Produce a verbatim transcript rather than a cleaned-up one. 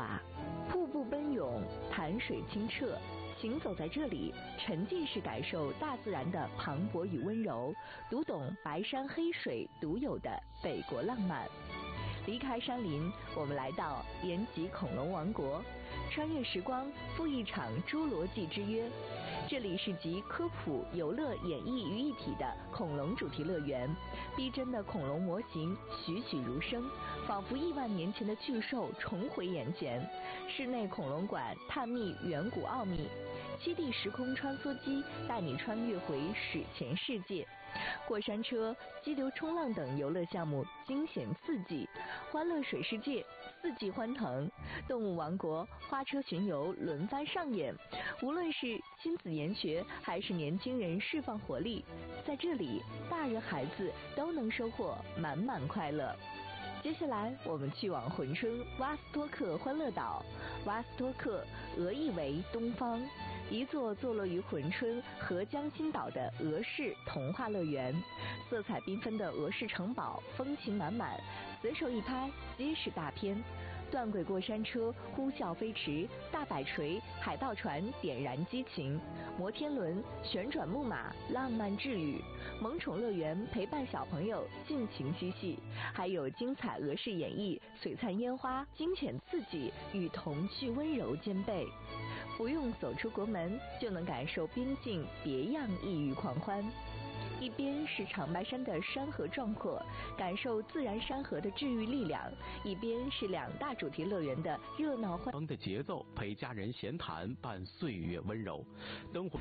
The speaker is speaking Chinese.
华，瀑布奔涌，潭水清澈。行走在这里，沉浸式感受大自然的磅礴与温柔，读懂白山黑水独有的北国浪漫。离开山林，我们来到延吉恐龙王国，穿越时光，赴一场侏罗纪之约。这里是集科普、游乐、演绎于一体的恐龙主题乐园，逼真的恐龙模型栩栩如生，仿佛亿万年前的巨兽重回眼前。室内恐龙馆探秘远古奥秘，七 D 时空穿梭机带你穿越回史前世界，过山车、激流冲浪等游乐项目惊险刺激，欢乐水世界四季欢腾，动物王国花车巡游轮番上演。无论是亲子研学还是年轻人释放活力，在这里大人孩子都能收获满满快乐。接下来我们去往珲春瓦斯托克欢乐岛。瓦斯托克俄译为东方，一座坐落于珲春合江心岛的俄式童话乐园，色彩缤纷的俄式城堡风情满满，随手一拍皆是大片。断轨过山车呼啸飞驰，大摆锤海盗船点燃激情，摩天轮旋转木马浪漫治愈，萌宠乐园陪伴小朋友尽情嬉戏，还有精彩俄式演绎，璀璨烟花惊险刺激与童趣温柔兼备。不用走出国门，就能感受边境别样异域狂欢。一边是长白山的山河壮阔，感受自然山河的治愈力量；一边是两大主题乐园的热闹欢。 的节奏陪家人闲谈，伴岁月温柔。灯火。